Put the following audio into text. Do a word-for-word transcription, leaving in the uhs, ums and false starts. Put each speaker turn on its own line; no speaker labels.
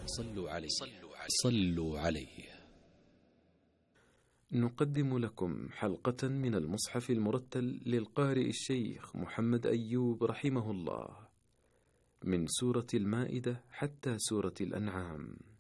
صلوا عليه صلوا عليه.
نقدم لكم حلقة من المصحف المرتل للقارئ الشيخ محمد أيوب رحمه الله، من سورة المائدة حتى سورة الأنعام.